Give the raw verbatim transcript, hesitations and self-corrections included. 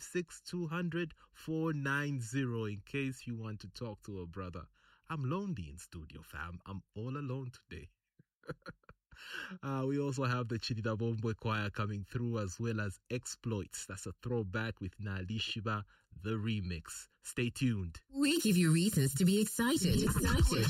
six two hundred four nine zero in case you want to talk to a brother. I'm lonely in studio, fam. I'm all alone today. Uh, we also have the Chidida Bomboy Choir coming through, as well as Exploits. That's a throwback with Nali Shiba, the remix. Stay tuned. We give you reasons to be excited. Excited.